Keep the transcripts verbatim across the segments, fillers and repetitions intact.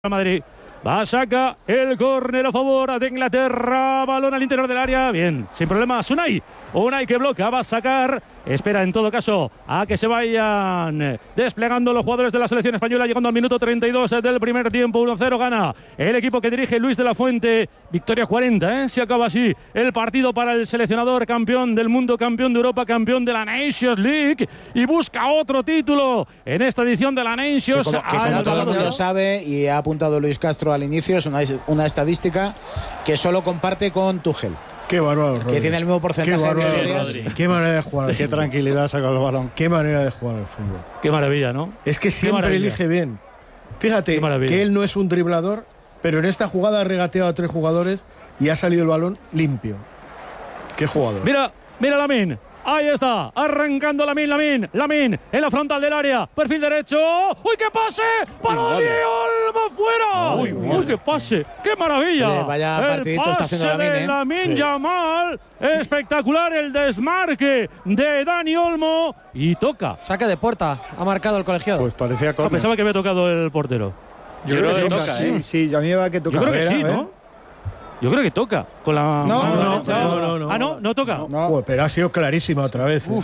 Madrid. Va, saca el córner a favor de Inglaterra. Balón al interior del área. Bien, sin problemas. Unai. Unai que bloquea. Va a sacar. Espera en todo caso a que se vayan desplegando los jugadores de la selección española. Llegando al minuto treinta y dos del primer tiempo. uno cero gana el equipo que dirige Luis de la Fuente. Victoria cuarenta, ¿eh? Se acaba así el partido para el seleccionador. Campeón del mundo, campeón de Europa, campeón de la Nations League. Y busca otro título en esta edición de la Nations. Que como, que como todo el mundo sabe, y ha apuntado Luis Castro al inicio, es una, una estadística que solo comparte con Tuchel. Qué bárbaro, Rodri. Que tiene el mismo porcentaje. Qué bárbaro, de Rodri. Qué manera de jugar. Qué tranquilidad saca el balón. Qué manera de jugar al fútbol. Qué maravilla, ¿no? Es que siempre elige bien. Fíjate que él no es un driblador, pero en esta jugada ha regateado a tres jugadores y ha salido el balón limpio. Qué jugador. Mira, mira Lamine. Ahí está, arrancando Lamine, Lamine, Lamine en la frontal del área, perfil derecho. ¡Uy, qué pase! ¡Para Dani Olmo fuera! Uy, ¡Uy, uy, qué pase! ¡Qué maravilla! Eh, vaya partidito está haciendo Lamine. Lamine, ¿eh? Lamine Sí. Yamal, espectacular el desmarque de Dani Olmo y toca. Saque de puerta, ha marcado el colegiado. Pues parecía Ah, córner. pensaba que había tocado el portero. Yo, Yo creo, creo que toca, sí, ¿eh? sí, a mí me va que toca. Yo creo que A ver, sí, a ver. ¿no? Yo creo que toca con la No, mano no, derecha. no, no, no. Ah, no, no toca. No, no. Joder, pero ha sido clarísima otra vez. ¿eh? Uf.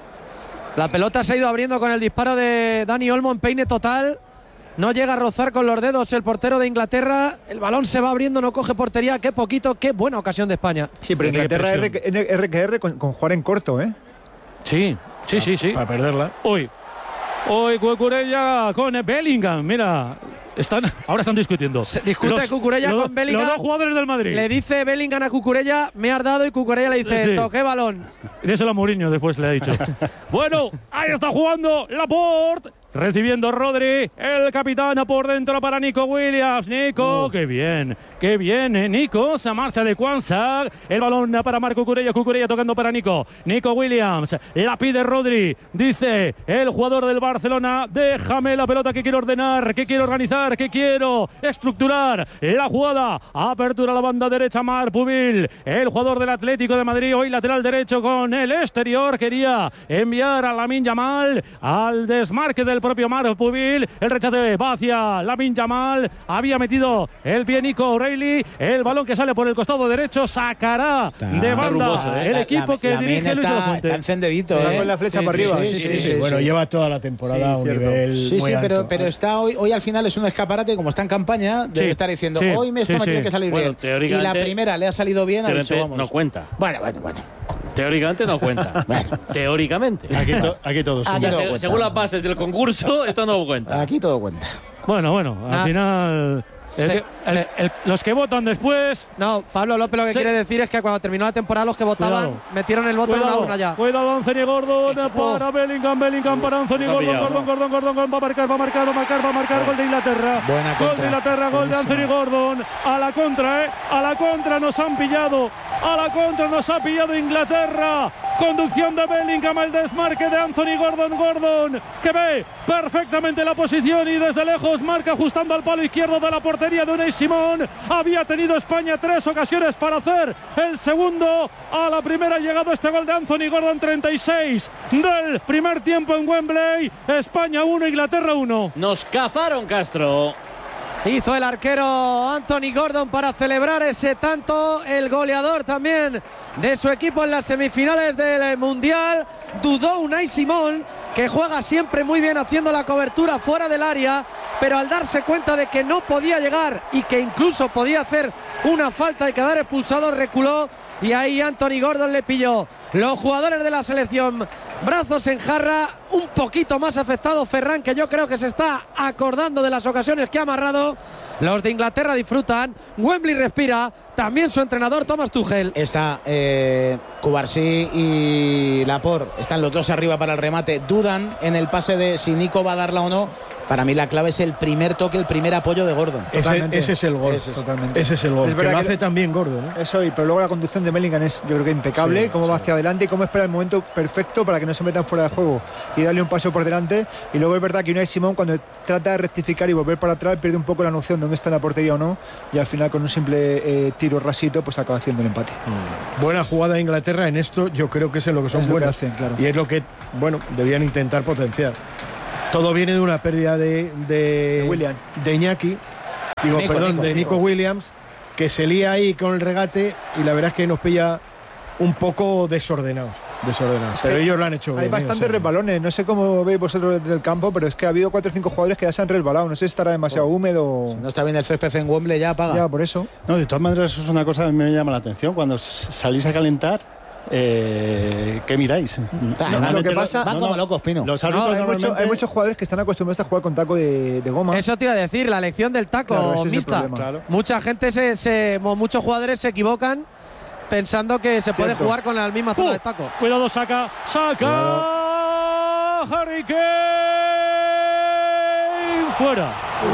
La pelota se ha ido abriendo con el disparo de Dani Olmo en peine total. No llega a rozar con los dedos el portero de Inglaterra. El balón se va abriendo, no coge portería. Qué poquito, qué buena ocasión de España. Sí, pero Tiene Inglaterra presión. R- R que R con, con jugar en corto, ¿eh? Sí, sí, sí, sí. Para perderla. Hoy, hoy Cucurella con Bellingham. Mira, están, ahora están discutiendo. Se discute Cucurella los- con Bellingham. Los dos jugadores del Madrid. Le dice Bellingham a Cucurella, me has dado, y Cucurella le dice, Sí. toqué balón. Díselo a Mourinho, después le ha dicho. Bueno, ahí está jugando Laporte. Recibiendo Rodri, el capitán por dentro para Nico Williams. Nico, Uh. qué bien, qué bien, eh, Nico. Se marcha de Kwanzaa. El balón para Marco Cucurella, Cucurella tocando para Nico. Nico Williams, la pide Rodri. Dice el jugador del Barcelona, déjame la pelota que quiero ordenar, que quiero organizar, que quiero estructurar la jugada. Apertura a la banda derecha, Marc Pubil, el jugador del Atlético de Madrid, hoy lateral derecho con el exterior. Quería enviar a Lamine Yamal al desmarque del propio Marc Pubil. El rechace va hacia Lamine Yamal. Había metido el pie Nico O'Reilly. El balón que sale por el costado derecho sacará Está- de está banda rugoso, ¿eh? el La- equipo la- que Lamine dirige Luis de la está, Fuente. está encendidito, Va ¿eh? con la flecha Sí, para sí, arriba. sí, sí, sí, bueno, sí. lleva toda la temporada a un cierto. nivel Sí, muy sí, pero, alto. pero está hoy, hoy al final es un escaparate, como está en campaña, debe Sí, estar diciendo, sí, hoy esto sí, me sí. tiene que salir Bueno, bien. Y teóricamente- la primera le ha salido bien, ha dicho, Teóricamente vamos. no cuenta. Bueno, bueno, bueno. Teóricamente no cuenta. Bueno. Teóricamente. Aquí, to- aquí todos Aquí O sea, todo se- cuenta. según las bases del concurso, esto no cuenta. Aquí todo cuenta. Bueno, bueno, al Nah. final el Se- que- el- se- el- los que votan después. No, Pablo López lo que Sí. quiere decir es que cuando terminó la temporada los que votaban Cuidado. metieron el voto en una urna ya. Cuidado, Anthony Gordon para Bellingham, Bellingham para Anthony se ha Gordon, pillado, Gordon, ¿no? Gordon, Gordon, Gordon, va a marcar, va a marcar, va a marcar, va a marcar, gol de Inglaterra. Buena Gol de contra. Inglaterra, gol de Anthony Gordon. A la contra, eh, a la contra nos han pillado. A la contra nos ha pillado Inglaterra. Conducción de Bellingham, el desmarque de Anthony Gordon, Gordon, que ve perfectamente la posición y desde lejos marca ajustando al palo izquierdo de la portería de Unai Simón. Había tenido España tres ocasiones para hacer el segundo. A la primera ha llegado este gol de Anthony Gordon, treinta y seis del primer tiempo en Wembley. España uno, Inglaterra uno. Nos cazaron, Castro. Hizo el arquero Anthony Gordon para celebrar ese tanto, el goleador también de su equipo en las semifinales del Mundial. Dudó Unai Simón, que juega siempre muy bien haciendo la cobertura fuera del área, pero al darse cuenta de que no podía llegar y que incluso podía hacer una falta y quedar expulsado, reculó, y ahí Anthony Gordon le pilló. Los jugadores de la selección, brazos en jarra, un poquito más afectado Ferran, que yo creo que se está acordando de las ocasiones que ha amarrado. Los de Inglaterra disfrutan, Wembley respira, también su entrenador Thomas Tuchel. Está eh, Cubarsí y Laporte, están los dos arriba para el remate, dudan en el pase de si Nico va a darla o no. Para mí la clave es el primer toque, el primer apoyo de Gordon. Ese, Totalmente. ese es el gol. Ese es- Totalmente. Ese es el gol. Es que verdad lo que hace le- también Gordon, ¿eh? Eso, y pero luego la conducción de Bellingham es, yo creo que impecable. Sí, cómo va sí. hacia adelante y cómo espera el momento perfecto para que no se metan fuera de juego y darle un paso por delante. Y luego es verdad que Unai Simón, cuando trata de rectificar y volver para atrás, pierde un poco la noción de dónde está la portería o no. Y al final, con un simple eh, tiro rasito, pues acaba haciendo el empate. Buena jugada de Inglaterra en esto, yo creo que es en lo que son Es lo que buenos. hacen, claro. Y es lo que, bueno, debían intentar potenciar. Todo viene de una pérdida de, de, De Willian. de Iñaki, digo, Nico, perdón, Nico, de Nico Williams, que se lía ahí con el regate y la verdad es que nos pilla un poco desordenados. desordenados. Pero ellos lo han hecho bien. Hay bastantes o sea, resbalones. No sé cómo veis vosotros desde el campo, pero es que ha habido cuatro o cinco jugadores que ya se han resbalado. No sé si estará demasiado húmedo. Si no está bien el césped en Wembley, ya apaga. Ya, por eso. No, de todas maneras, eso es una cosa que me llama la atención. Cuando salís a calentar, eh, ¿qué miráis? No, no, lo que pasa- van no, como no, locos, Pino. Los No, árbitros hay, mucho- normalmente- hay muchos jugadores que están acostumbrados a jugar con taco de, de goma. Eso te iba a decir, la elección del taco Claro, ese es el mixta. problema. Claro. Mucha gente, se, se- mo- muchos jugadores se equivocan pensando que se puede Cierto. jugar con la misma zona Uh, de taco. Cuidado, saca, saca. Harry Kane. Fuera.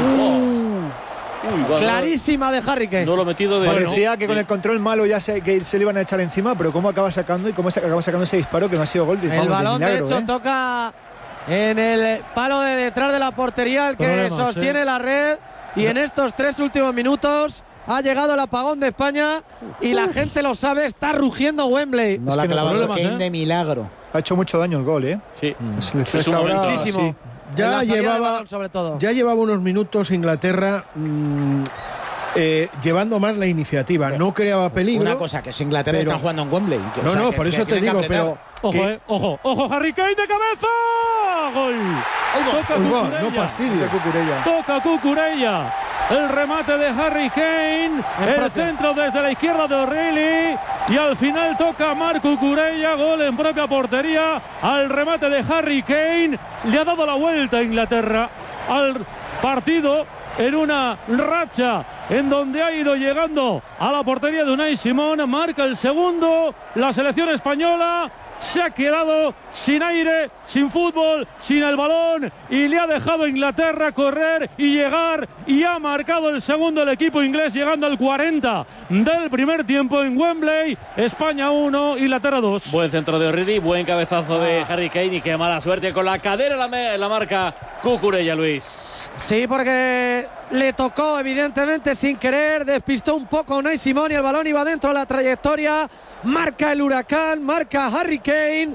Uy, va, Clarísima de Harry Kane. No lo he metido de. Parecía que sí. con el control malo ya se, que se le iban a echar encima, pero cómo acaba sacando y cómo se acaba sacando ese disparo que no ha sido gol. El vamos, balón, de milagro, hecho, ¿eh? toca en el palo de detrás de la portería, el que Problemas, sostiene ¿eh? la red. Y en estos tres últimos minutos ha llegado el apagón de España y la gente lo sabe, está rugiendo Wembley. No Es la ha que no clavado problemas, Kane ¿eh? de milagro. Ha hecho mucho daño el gol, ¿eh? Sí. Se le Es un está ahora- momento. Muchísimo. sí. En Ya la salida de llevaba, balón, sobre todo. ya llevaba unos minutos Inglaterra mm, eh, llevando más la iniciativa. No creaba peligro. Una cosa, que es Inglaterra pero- están jugando en Wembley. que- o No, sea, no, que- por que eso te tienen que digo, apretar. pero. Ojo, que- eh, ojo, ojo, Harry Kane de cabeza. Gol. Toca Uy, va, Cucurella. no fastidio. Cucurella. Toca Cucurella. El remate de Harry Kane. El propio. centro desde la izquierda de O'Reilly. Y al final toca Marco Cucurella. Gol en propia portería. Al remate de Harry Kane. Le ha dado la vuelta a Inglaterra al partido en una racha en donde ha ido llegando a la portería de Unai Simón. Marca el segundo. La selección española se ha quedado sin aire, sin fútbol, sin el balón y le ha dejado a Inglaterra correr y llegar y ha marcado el segundo el equipo inglés llegando al cuarenta del primer tiempo en Wembley. España uno, Inglaterra dos. Buen centro de O'Reilly, buen cabezazo de Harry Kane y qué mala suerte con la cadera la, me- la marca Cucurella, Luis. Sí, porque le tocó evidentemente sin querer, despistó un poco a Unai Simón y el balón iba dentro de la trayectoria. Marca el Huracán, marca Harry Kane.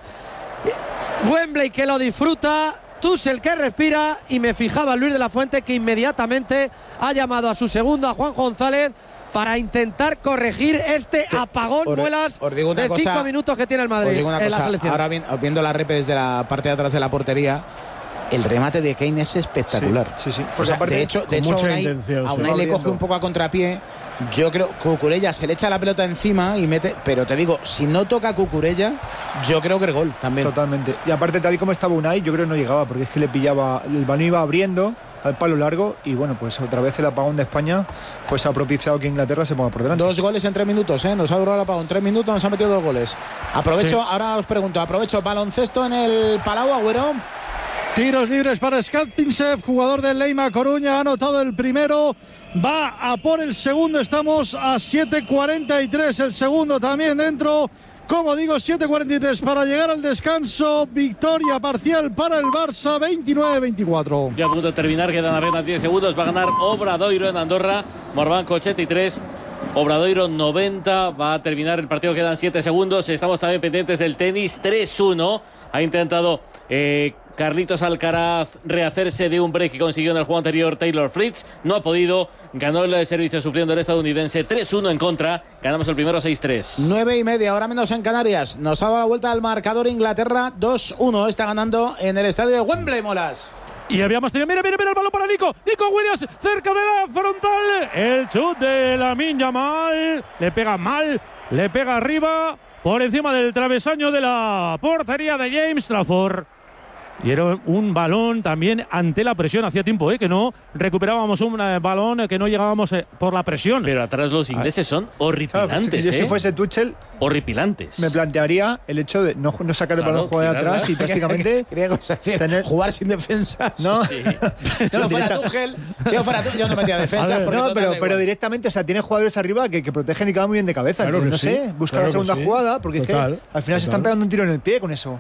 Wembley que lo disfruta, Tuchel que respira y me fijaba Luis de la Fuente que inmediatamente ha llamado a su segundo, a Juan González, para intentar corregir este apagón os- muelas os digo una de cosa- cinco minutos que tiene el Os Madrid digo una en la cosa, selección. ahora vi- viendo la repe desde la parte de atrás de la portería, el remate de Kane es espectacular. Sí, sí. O Porque sea, aparte, de hecho, de con hecho mucha a Unai, intención, a sí. Unai Va le coge abriendo. un poco a contrapié. Yo creo que Cucurella se le echa la pelota encima y mete. Pero te digo, si no toca Cucurella, yo creo que el gol también. Totalmente. Y aparte, tal y como estaba Unai, yo creo que no llegaba, porque es que le pillaba, el balón iba abriendo al palo largo y bueno, pues otra vez el apagón de España pues ha propiciado que Inglaterra se ponga por delante. Dos goles en tres minutos, ¿eh? Nos ha durado el apagón. En tres minutos nos han metido dos goles. Aprovecho, Sí. ahora os pregunto, aprovecho baloncesto en el Palau, Agüero. Tiros libres para Skatpinsev, jugador del Leima Coruña, ha anotado el primero, va a por el segundo, estamos a siete cuarenta y tres, el segundo también dentro, como digo, siete cuarenta y tres para llegar al descanso, victoria parcial para el Barça, veintinueve veinticuatro. Ya a punto de terminar, quedan apenas diez segundos, va a ganar Obradoiro en Andorra, Morbanco ochenta y tres. Obradoiro noventa, va a terminar el partido, quedan siete segundos. Estamos también pendientes del tenis, tres uno. Ha intentado eh, Carlitos Alcaraz rehacerse de un break que consiguió en el juego anterior Taylor Fritz. No ha podido, ganó el servicio sufriendo el estadounidense tres uno en contra. Ganamos el primero seis tres. Nueve y media, ahora menos en Canarias. Nos ha dado la vuelta al marcador Inglaterra dos uno. Está ganando en el estadio de Wembley, Molas. Y habíamos tenido, mira, mira, mira el balón para Nico. Nico Williams cerca de la frontal. El chut de Lamine Yamal. Le pega mal, le pega arriba, por encima del travesaño de la portería de James Trafford. Y era un balón también ante la presión. Hacía tiempo ¿eh? que no recuperábamos un eh, balón, eh, que no llegábamos eh, por la presión. Pero atrás los ingleses son Claro, horripilantes, si yo ¿eh? si fuese Tuchel, Horripilantes. me plantearía el hecho de no, no sacar el Claro, balón, jugar tirarla. atrás y prácticamente Quería cosa decir, tener- jugar sin defensas. no, Si yo fuera Tuchel, si yo fuera Tuchel, yo no metía defensas. A ver, porque no, total pero, da pero igual. directamente, o sea, tiene jugadores arriba que, que protegen y quedan muy bien de cabeza. Claro Entonces, que no sí, sé, busca claro la que segunda sí. jugada, porque Total, es que al final se total. están pegando un tiro en el pie con eso.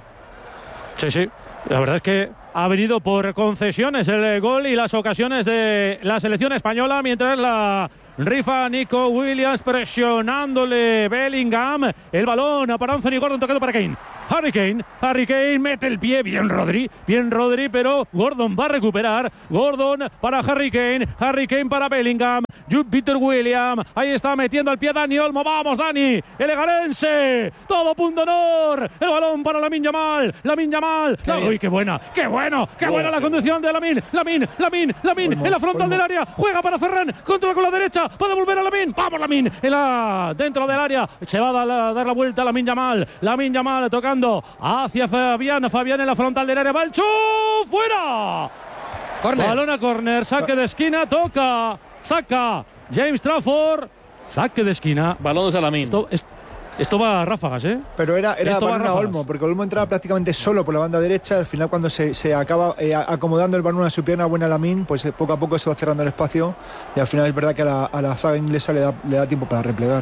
Sí, sí. La verdad es que ha venido por concesiones el gol y las ocasiones de la selección española, mientras la rifa Nico Williams presionándole Bellingham. El balón para Anthony Gordon, tocado para Kane. Harry Kane, Harry Kane mete el pie, bien Rodri, bien Rodri, pero Gordon va a recuperar. Gordon para Harry Kane, Harry Kane para Bellingham, Jude Peter Williams, ahí está metiendo el pie Dani Olmo, vamos Dani, el egarense, todo punto honor, el balón para Lamine Yamal, Lamine Yamal, qué uy, qué buena, qué bueno, qué oh, buena la conducción de Lamine, Lamine, Lamine, Lamine, en la frontal del área, juega para Ferran, controla con la derecha, puede volver a Lamine, vamos Lamine, en la, dentro del área, se va a dar la, dar la vuelta a Lamine Yamal, Lamine Yamal tocando hacia Fabián, Fabián en la frontal del área, va el chuf, fuera. Corner. Balón a córner, saque de esquina, toca, saca James Trafford, saque de esquina. Balón a Lamine. Esto, es, esto va a ráfagas, ¿eh? Pero era, era esto balón a Olmo, porque Olmo entraba prácticamente solo por la banda derecha. Al final, cuando se, se acaba eh, acomodando el balón a su pierna buena Lamine, pues eh, poco a poco se va cerrando el espacio. Y al final es verdad que a la, a la zaga inglesa le da, le da tiempo para replegar.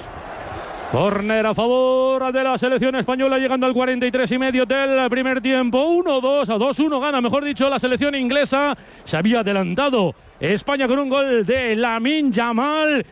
Córner a favor de la selección española, llegando al cuarenta y tres y medio del primer tiempo. uno dos, a dos uno gana, mejor dicho, la selección inglesa. Se había adelantado España con un gol de Lamine Yamal.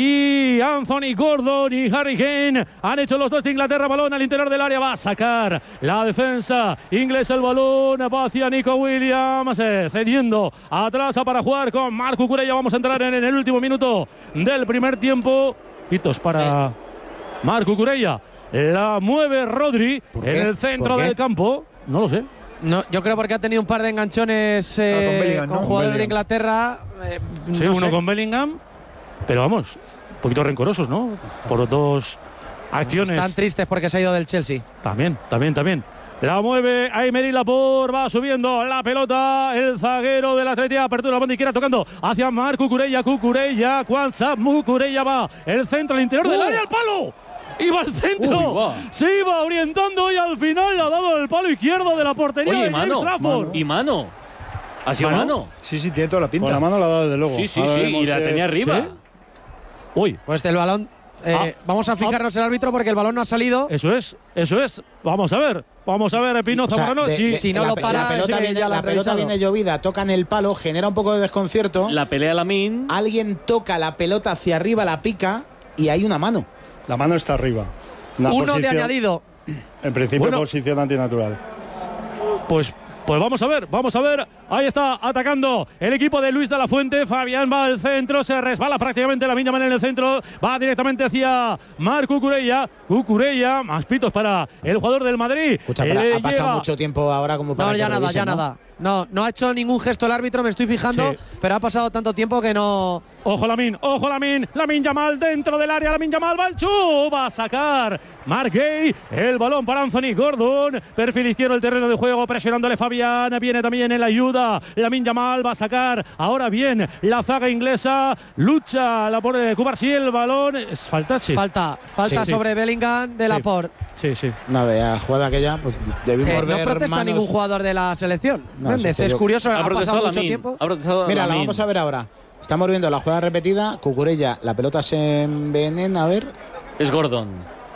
Y Anthony Gordon y Harry Kane han hecho los dos de Inglaterra. Balón al interior del área, va a sacar la defensa inglesa. El balón va hacia Nico Williams, eh, cediendo atrás para jugar con Marc Cucurella. Vamos a entrar en, en el último minuto del primer tiempo. Hitos para... Eh. Marc Cucurella, la mueve Rodri en el centro del campo. No lo sé. No, yo creo porque ha tenido un par de enganchones eh, no, con, Bellingham, con ¿no? jugadores con de Inglaterra. Eh, sí, no uno sé. con Bellingham, pero vamos, un poquito rencorosos, ¿no? Por dos acciones. Están tristes porque se ha ido del Chelsea. También, también, también. La mueve Aymeric Laporte, va subiendo la pelota, el zaguero del Atleti, apertura la banda izquierda tocando hacia Marc Cucurella, Cucurella, Kwanzaa, Cucurella va, el centro al interior uh. del área, al palo. Iba al centro, Uy, wow. se iba orientando y al final le ha dado el palo izquierdo de la portería. Oye, de mano, James Trafford. Mano. ¿Y mano? ¿Ha sido mano? mano? Sí, sí, tiene toda la pinta. Con la mano la ha dado desde luego. Sí, sí, sí, y la tenía arriba. ¿Sí? Uy. Pues el balón… Eh, ah, vamos a fijarnos ah, el árbitro porque el balón no ha salido. Eso es, eso es. Vamos a ver, vamos a ver, Pino Zamorano. O sea, si, si no la, lo para, la pelota, sí, viene, la la pelota viene llovida, tocan el palo, genera un poco de desconcierto. La pelea Lamine. Alguien toca la pelota hacia arriba, la pica y hay una mano. La mano está arriba. Una Uno posición, de añadido. En principio, bueno, posición antinatural. Pues. Pues vamos a ver, vamos a ver. Ahí está atacando el equipo de Luis de la Fuente. Fabián va al centro, se resbala prácticamente Lamine Yamal en el centro. Va directamente hacia Marc Cucurella. Cucurella, más pitos para el jugador del Madrid. Escucha, pero ha pasado lleva... mucho tiempo ahora como para. No, ya que nada, revise, ya ¿no? nada. No, no ha hecho ningún gesto el árbitro, me estoy fijando, sí. pero ha pasado tanto tiempo que no. Ojo Lamine, ojo Lamine, Lamine Yamal dentro del área, Lamine Yamal va al chu, va a sacar Marc Guéhi, el balón para Anthony Gordon, perfil izquierdo el terreno de juego, presionándole Fabián, viene también en la ayuda, Lamine Yamal va a sacar, ahora bien, la zaga inglesa, lucha la por Cubarsí, el balón, es falta, sí. Falta, falta sí, sobre sí. Bellingham de sí. Laporte. Sí, sí. Nada, la jugada aquella, pues debimos eh, ver no protesta manos... ningún jugador de la selección. No, Méndez, es curioso, ha, ha pasado mucho Lamine. tiempo. Ha Mira, Lamine. la vamos a ver ahora. Estamos viendo la jugada repetida. Cucurella, la pelota se envenena, a ver. Es Gordon.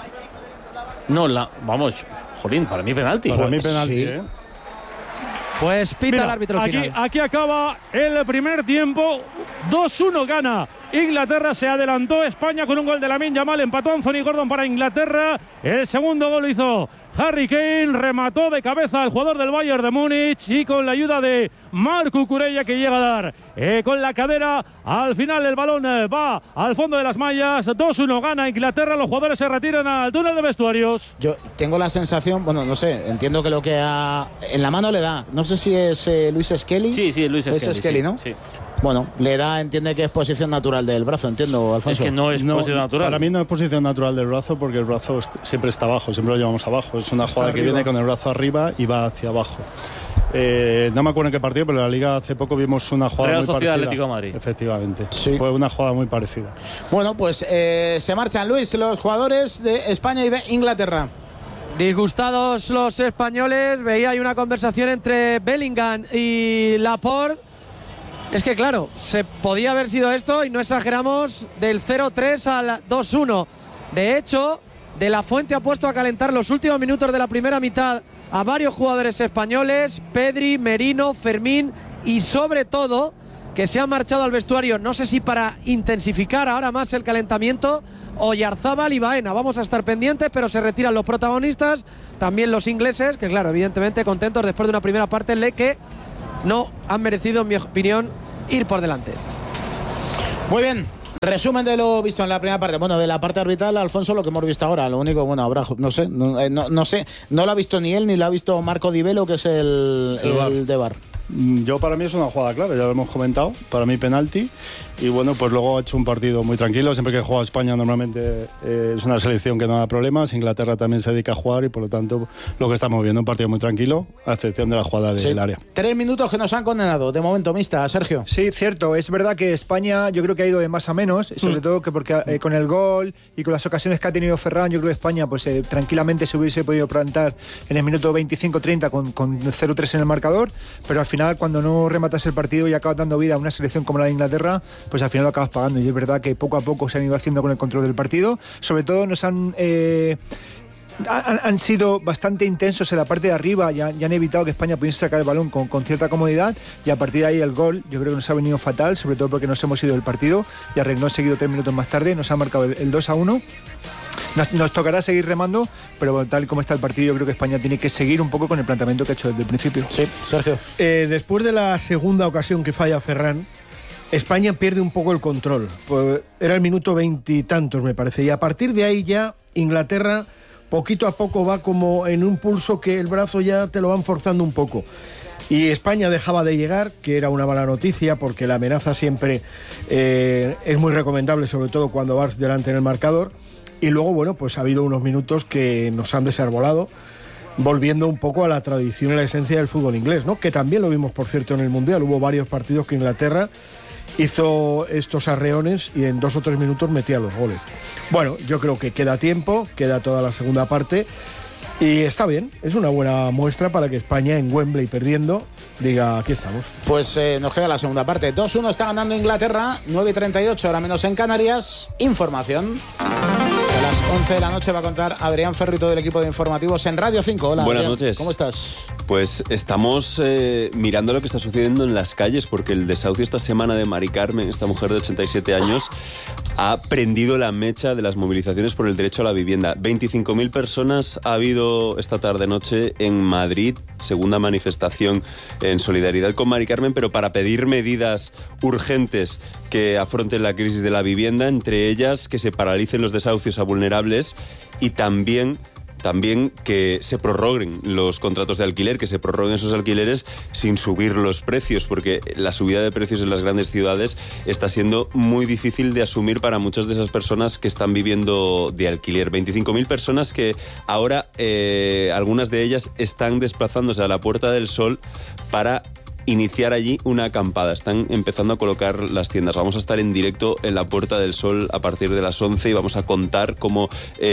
No, la. Vamos, jolín, para mí penalti. Para mí penalti, sí. ¿eh? Pues pita Mira, el árbitro aquí, final. Aquí acaba el primer tiempo. dos uno gana Inglaterra, se adelantó España con un gol de Lamine Yamal, empató Anthony Gordon para Inglaterra. El segundo gol lo hizo Harry Kane, remató de cabeza al jugador del Bayern de Múnich y con la ayuda de Marc Cucurella que llega a dar eh, con la cadera. Al final el balón eh, va al fondo de las mallas. dos uno gana Inglaterra, los jugadores se retiran al túnel de vestuarios. Yo tengo la sensación, bueno, no sé, entiendo que lo que ha, en la mano le da, no sé si es eh, Luis Skelly. Sí, sí, Luis Skelly, Skelly, sí, ¿no? Sí. Bueno, le da, entiende que es posición natural del brazo, entiendo, Alfonso. Es que no es no, posición natural. Para mí no es posición natural del brazo porque el brazo siempre está abajo, siempre lo llevamos abajo. Es una jugada que viene con el brazo arriba y va hacia abajo. Eh, no me acuerdo en qué partido, pero en la Liga hace poco vimos una jugada Real muy Sociedad parecida. Atlético de Madrid. Efectivamente, sí. Fue una jugada muy parecida. Bueno, pues eh, se marchan, Luis, los jugadores de España y de Inglaterra. Disgustados los españoles, veía hay una conversación entre Bellingham y Laporte. Es que claro, se podía haber sido esto y no exageramos, del cero tres al dos uno. De hecho, De la Fuente ha puesto a calentar los últimos minutos de la primera mitad a varios jugadores españoles, Pedri, Merino, Fermín y sobre todo que se ha marchado al vestuario, no sé si para intensificar ahora más el calentamiento, Oyarzábal y Baena. Vamos a estar pendientes, pero se retiran los protagonistas, también los ingleses, que claro, evidentemente contentos después de una primera parte en la que no han merecido, en mi opinión, ir por delante. Muy bien. Resumen de lo visto en la primera parte. Bueno, de la parte arbitral, Alfonso, lo que hemos visto ahora. Lo único, bueno, habrá, no sé, no, no, no sé, no lo ha visto ni él ni lo ha visto Marco Di Velo, que es el, el, el de V A R. Yo, para mí es una jugada clara, ya lo hemos comentado, para mí penalti, y bueno, pues luego ha hecho un partido muy tranquilo. Siempre que juega España normalmente eh, es una selección que no da problemas. Inglaterra también se dedica a jugar y por lo tanto lo que estamos viendo, un partido muy tranquilo, a excepción de la jugada del sí. área. Tres minutos que nos han condenado, de momento, mixta, Sergio. Sí, cierto, es verdad que España yo creo que ha ido de más a menos, sobre mm. todo que porque eh, con el gol y con las ocasiones que ha tenido Ferran, yo creo que España pues eh, tranquilamente se hubiese podido plantar en el minuto veinticinco treinta con, con cero tres en el marcador, pero al final cuando no rematas el partido y acabas dando vida a una selección como la de Inglaterra, pues al final lo acabas pagando. Y es verdad que poco a poco se han ido haciendo con el control del partido. Sobre todo nos han... Eh, han, han sido bastante intensos en la parte de arriba y han, y han evitado que España pudiese sacar el balón con, con cierta comodidad, y a partir de ahí el gol yo creo que nos ha venido fatal, sobre todo porque nos hemos ido del partido y Arregló seguido tres minutos más tarde, nos ha marcado el, el dos a uno. Nos, nos tocará seguir remando, pero bueno, tal como está el partido, yo creo que España tiene que seguir un poco con el planteamiento que ha hecho desde el principio. Sí, Sergio. Eh, después de la segunda ocasión que falla Ferran, España pierde un poco el control. Pues era el minuto veintitantos, me parece, y a partir de ahí ya Inglaterra poquito a poco va como en un pulso que el brazo ya te lo van forzando un poco. Y España dejaba de llegar, que era una mala noticia, porque la amenaza siempre eh, es muy recomendable, sobre todo cuando vas delante en el marcador. Y luego, bueno, pues ha habido unos minutos que nos han desarbolado, volviendo un poco a la tradición y la esencia del fútbol inglés, ¿no? Que también lo vimos, por cierto, en el Mundial. Hubo varios partidos que Inglaterra hizo estos arreones y en dos o tres minutos metía los goles. Bueno, yo creo que queda tiempo, queda toda la segunda parte y está bien. Es una buena muestra para que España, en Wembley perdiendo, diga, aquí estamos. Pues eh, nos queda la segunda parte. dos uno está ganando Inglaterra, nueve y treinta y ocho, ahora menos en Canarias. Información. A las once de la noche va a contar Adrián Ferrito del equipo de informativos en Radio cinco. Hola, buenas Adrián. noches. ¿Cómo estás? Pues estamos eh, mirando lo que está sucediendo en las calles, porque el desahucio esta semana de Mari Carmen, esta mujer de ochenta y siete años, ha prendido la mecha de las movilizaciones por el derecho a la vivienda. veinticinco mil personas ha habido esta tarde-noche en Madrid, segunda manifestación en solidaridad con Mari Carmen, pero para pedir medidas urgentes que afronten la crisis de la vivienda, entre ellas que se paralicen los desahucios a vulnerables y también... También que se prorroguen los contratos de alquiler, que se prorroguen esos alquileres sin subir los precios, porque la subida de precios en las grandes ciudades está siendo muy difícil de asumir para muchas de esas personas que están viviendo de alquiler. veinticinco mil personas que ahora, eh, algunas de ellas están desplazándose a la Puerta del Sol para iniciar allí una acampada. Están empezando a colocar las tiendas. Vamos a estar en directo en la Puerta del Sol a partir de las once y vamos a contar cómo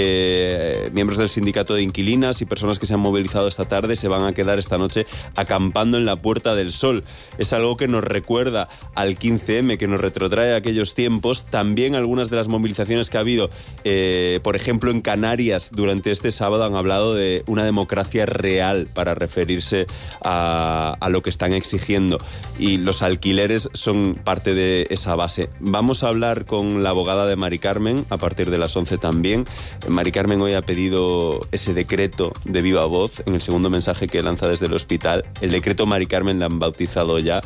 eh, miembros del sindicato de inquilinas y personas que se han movilizado esta tarde se van a quedar esta noche acampando en la Puerta del Sol. Es algo que nos recuerda al quince eme, que nos retrotrae a aquellos tiempos. También algunas de las movilizaciones que ha habido, eh, por ejemplo, en Canarias durante este sábado, han hablado de una democracia real para referirse a, a lo que están exigiendo. Y los alquileres son parte de esa base. Vamos a hablar con la abogada de Mari Carmen a partir de las once también. Mari Carmen hoy ha pedido ese decreto de viva voz en el segundo mensaje que lanza desde el hospital. El decreto Mari Carmen la han bautizado ya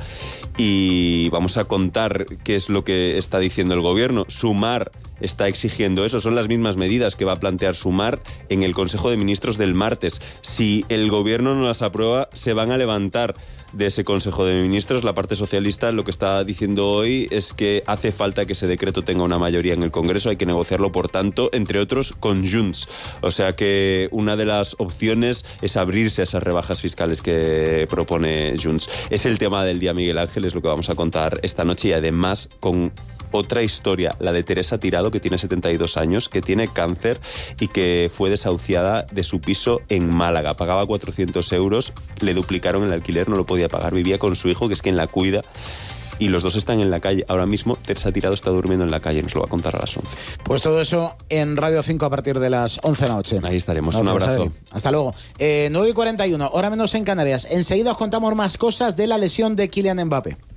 y vamos a contar qué es lo que está diciendo el gobierno. Sumar está exigiendo eso. Son las mismas medidas que va a plantear Sumar en el Consejo de Ministros del martes. Si el gobierno no las aprueba, se van a levantar de ese Consejo de Ministros. La parte socialista lo que está diciendo hoy es que hace falta que ese decreto tenga una mayoría en el Congreso, hay que negociarlo, por tanto, entre otros, con Junts. O sea que una de las opciones es abrirse a esas rebajas fiscales que propone Junts. Es el tema del día, Miguel Ángel, es lo que vamos a contar esta noche y además con otra historia, la de Teresa Tirado, que tiene setenta y dos años, que tiene cáncer y que fue desahuciada de su piso en Málaga. Pagaba cuatrocientos euros, le duplicaron el alquiler, no lo podía pagar, vivía con su hijo, que es quien la cuida, y los dos están en la calle. Ahora mismo Teresa Tirado está durmiendo en la calle, nos lo va a contar a las once. Pues todo eso en Radio cinco a partir de las once de la noche. Ahí estaremos, Gracias, un abrazo. Adri. Hasta luego. Eh, nueve y cuarenta y uno, hora menos en Canarias. Enseguida os contamos más cosas de la lesión de Kylian Mbappé.